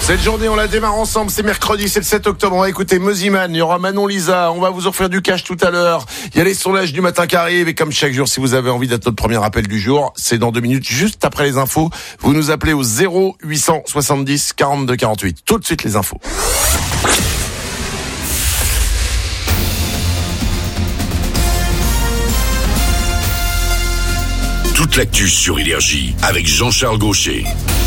Cette journée, on la démarre ensemble. C'est mercredi, c'est le 7 octobre. On va écouter Moziman, il y aura Manon Lisa. On va vous offrir du cash tout à l'heure. Il y a les sondages du matin qui arrivent. Et comme chaque jour, si vous avez envie d'être notre premier appel du jour, c'est dans 2 minutes, juste après les infos. Vous nous appelez au 0870 42 48. Tout de suite les infos. Toute l'actu sur Énergie avec Jean-Charles Gaucher.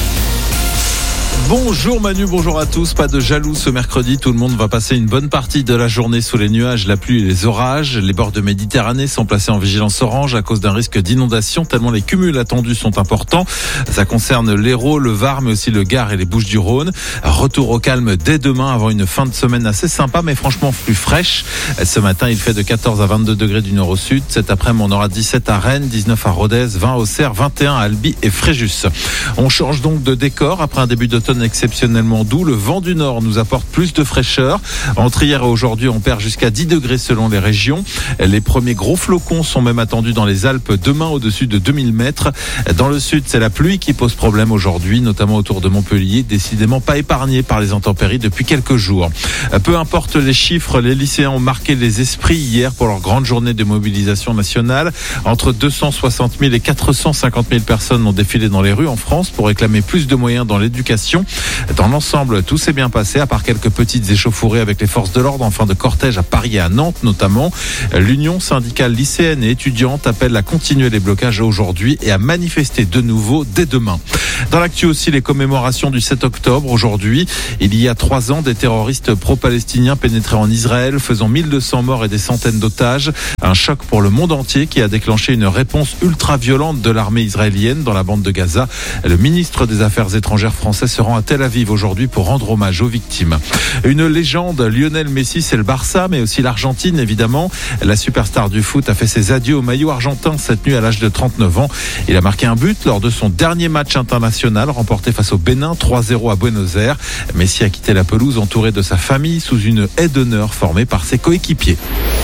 Bonjour Manu, bonjour à tous. Pas de jaloux ce mercredi. Tout le monde va passer une bonne partie de la journée sous les nuages, la pluie et les orages. Les bords de Méditerranée sont placés en vigilance orange à cause d'un risque d'inondation tellement les cumuls attendus sont importants. Ça concerne l'Hérault, le Var, mais aussi le Gard et les Bouches-du-Rhône. Retour au calme dès demain avant une fin de semaine assez sympa mais franchement plus fraîche. Ce matin, il fait de 14 à 22 degrés du nord au sud. Cet après-midi, on aura 17 à Rennes, 19 à Rodez, 20 à Auxerre, 21 à Albi et Fréjus. On change donc de décor après un début d'automne exceptionnellement doux. Le vent du nord nous apporte plus de fraîcheur. Entre hier et aujourd'hui, on perd jusqu'à 10 degrés selon les régions. Les premiers gros flocons sont même attendus dans les Alpes demain au-dessus de 2000 mètres. Dans le sud, c'est la pluie qui pose problème aujourd'hui, notamment autour de Montpellier, décidément pas épargné par les intempéries depuis quelques jours. Peu importe les chiffres, les lycéens ont marqué les esprits hier pour leur grande journée de mobilisation nationale. Entre 260 000 et 450 000 personnes ont défilé dans les rues en France pour réclamer plus de moyens dans l'éducation. Dans l'ensemble, tout s'est bien passé, à part quelques petites échauffourées avec les forces de l'ordre en fin de cortège à Paris et à Nantes notamment. L'Union syndicale lycéenne et étudiante appelle à continuer les blocages aujourd'hui et à manifester de nouveau dès demain. Dans l'actu aussi, les commémorations du 7 octobre. Aujourd'hui, il y a 3 ans, des terroristes pro-palestiniens pénétraient en Israël, faisant 1200 morts et des centaines d'otages. Un choc pour le monde entier qui a déclenché une réponse ultra-violente de l'armée israélienne dans la bande de Gaza. Le ministre des Affaires étrangères français se rend à Tel Aviv aujourd'hui pour rendre hommage aux victimes. Une légende, Lionel Messi, c'est le Barça, mais aussi l'Argentine, évidemment. La superstar du foot a fait ses adieux au maillot argentin cette nuit à l'âge de 39 ans. Il a marqué un but lors de son dernier match international, remporté face au Bénin, 3-0 à Buenos Aires. Messi a quitté la pelouse entouré de sa famille sous une haie d'honneur formée par ses coéquipiers.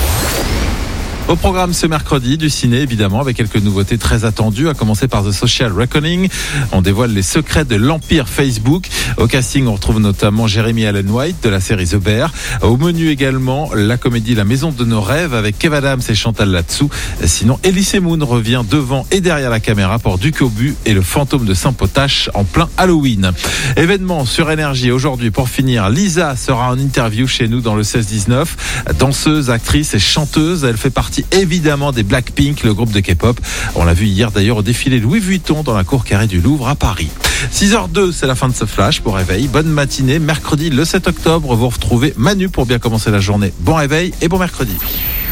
Au programme ce mercredi, du ciné évidemment, avec quelques nouveautés très attendues, à commencer par The Social Reckoning. On dévoile les secrets de l'empire Facebook. Au casting, on retrouve notamment Jeremy Allen White de la série The Bear. Au menu également, la comédie La Maison de nos rêves avec Kev Adams et Chantal Latsou. Sinon, Elise Moon revient devant et derrière la caméra pour Duc au but et le fantôme de Saint-Potache en plein Halloween. Événement sur Énergie aujourd'hui pour finir. Lisa sera en interview chez nous dans le 16-19. Danseuse, actrice et chanteuse, elle fait partie évidemment des Blackpink, le groupe de K-pop. On l'a vu hier d'ailleurs au défilé Louis Vuitton dans la cour carrée du Louvre à Paris. 6h02, c'est la fin de ce flash pour réveil. Bonne matinée. Mercredi le 7 octobre, vous retrouvez Manu pour bien commencer la journée. Bon réveil et bon mercredi.